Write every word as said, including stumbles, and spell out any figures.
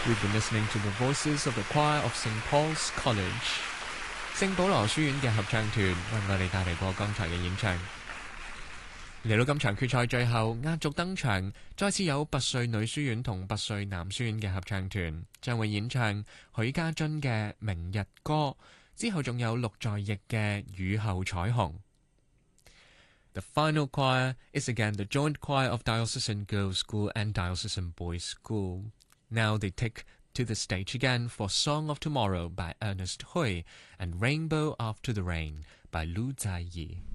We've been listening to the voices of the choir of Saint Paul's College 聖保羅書院嘅合唱團為我哋帶嚟過剛才嘅演唱。嚟到今場決賽最後，壓軸登場，再次有拔萃女書院同拔萃男書院嘅合唱團將會演唱許家臻嘅《明日歌》，之後仲有陸在奕嘅《雨後彩虹》。The final choir is again the joint choir of Diocesan Girls' School and Diocesan Boys' School. Now they take to the stage again for Song of Tomorrow by Ernest Hui and Rainbow After the Rain by Lu Zaiyi.